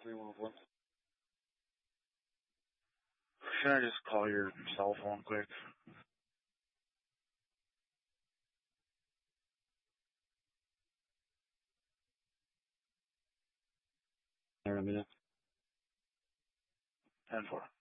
311. Can I just call your cell phone quick? In a minute. 10-4.